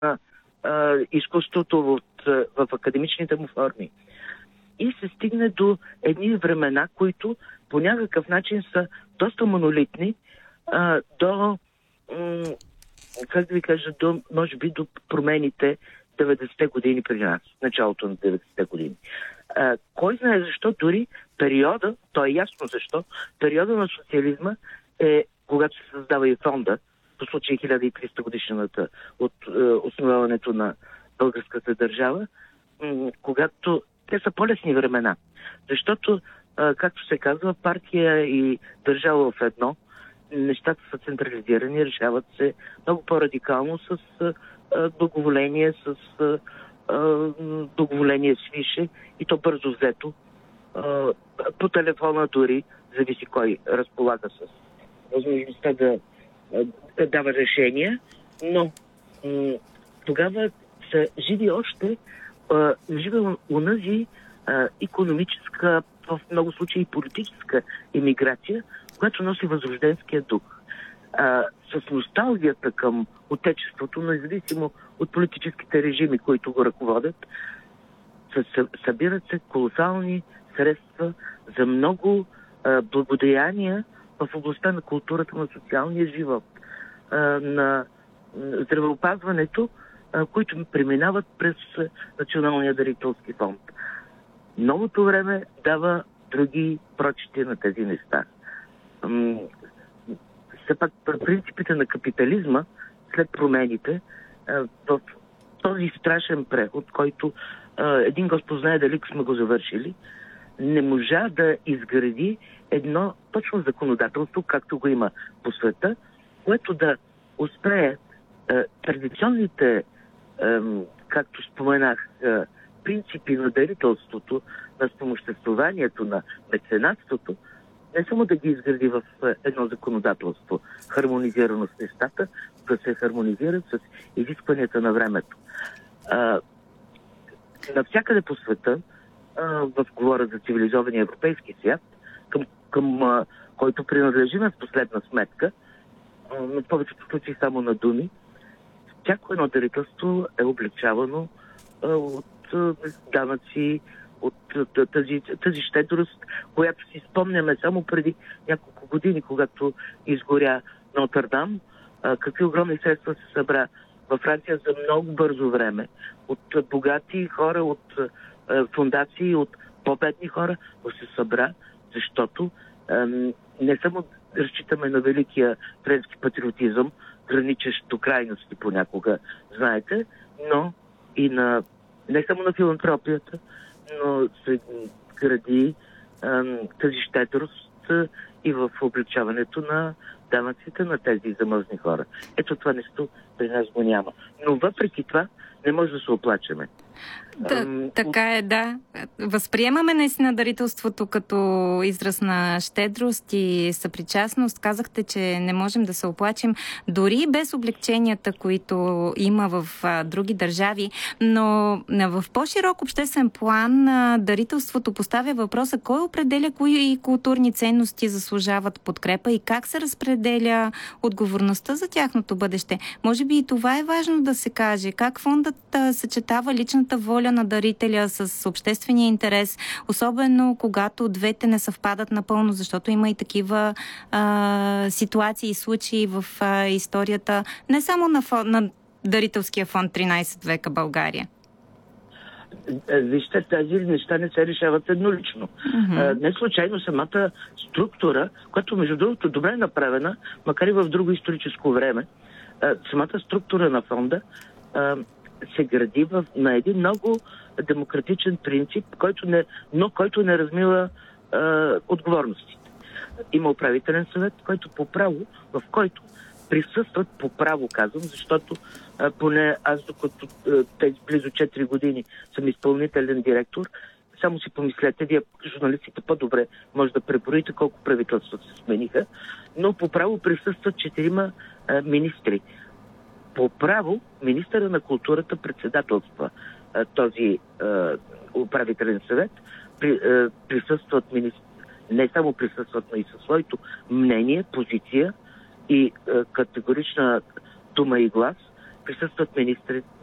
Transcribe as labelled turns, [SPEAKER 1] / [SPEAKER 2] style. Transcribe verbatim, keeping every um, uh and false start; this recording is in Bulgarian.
[SPEAKER 1] на а, изкуството от, в академичните му форми. И се стигне до едни времена, които по някакъв начин са доста монолитни, а, до, м- как да ви кажа, до, може би до промените деветдесетте години преди нас, началото на деветдесетте години. А, кой знае защо, дори периода, то е ясно защо, периода на социализма е, когато се създава и фонда, по случай хиляда и триста годишната от е, основаването на българската държава, м- когато те са по-лесни времена. Защото, е, както се казва, партия и държава в едно, нещата са централизирани, решават се много по-радикално с е, благоволение, с е, благоволение свише и то бързо взето. Е, по телефона дори, зависи кой разполага с възможността да, да дава решения, но м- тогава са живи още а, живи унази а, икономическа, в много случаи политическа емиграция, която носи възрожденския дух. А, с носталгията към отечеството, независимо от политическите режими, които го ръководят, събират се колосални средства за много а, благодеяния в областта на културата, на социалния живот, а, на здравеопазването, а, които преминават през Националния дарителски фонд. Новото време дава други прочити на тези неща. Все пак принципите на капитализма след промените а, в този страшен преход, който а, един Господ знае дали сме го завършили, не можа да изгради едно точно законодателство, както го има по света, което да успее е, традиционните, е, както споменах, е, принципи на дарителството, на спомоществованието, на меценатството, не само да ги изгради в е, едно законодателство, хармонизирано с нещата, да се хармонизират с изискванията на времето. Е, навсякъде по света, в говоря за цивилизования европейски свят, към, към а, който принадлежиме в последна сметка, а, но в повечето случаи само на думи, всяко едно дарителство е облегчавано а, от а, данъци, от а, тази, тази щедрост, която си спомняме само преди няколко години, когато изгоря Нотърдам, а, какви огромни средства се събра във Франция за много бързо време от а, богати хора, от фондации, от по-бедни хора, но се събра, защото ем, не само разчитаме на великия френски патриотизъм, граничещ до крайности понякога, знаете, но и на не само на филантропията, но се гради ем, тази щедрост и в облегчаването на данъците на тези заможни хора. Ето това нещо при нас го няма. Но въпреки това не може да се оплачеме.
[SPEAKER 2] Да, така е, да. Възприемаме наистина дарителството като израз на щедрост и съпричастност. Казахте, че не можем да се оплачем дори без облегченията, които има в а, други държави, но а, в по-широк обществен план а, дарителството поставя въпроса кой определя кои културни ценности заслужават подкрепа и как се разпределя отговорността за тяхното бъдеще. Може би и това е важно да се каже. Как фондът а, съчетава личната воля на дарителя с обществения интерес, особено когато двете не съвпадат напълно, защото има и такива а, ситуации и случаи в а, историята, не само на, фон, на дарителския фонд тринайсет века България.
[SPEAKER 1] Вижте, тези неща не се решават еднолично. Mm-hmm. Не случайно самата структура, която между другото добре е направена, макар и в друго историческо време, самата структура на фонда се гради в, на един много демократичен принцип, който не, но който не размива е, отговорностите. Има управителен съвет, който по право, в който присъстват по право, казвам, защото е, поне аз, докато е, тези близо четири години съм изпълнителен директор, само си помислете, вие журналистите по-добре може да преброите колко правителствата се смениха, но по право присъстват четирима е, министри. По право, министъра на културата председателства а, този а, управителен съвет. При, а, присъстват министр... не само присъстват, но и със своето мнение, позиция и а, категорична дума и глас присъстват министри,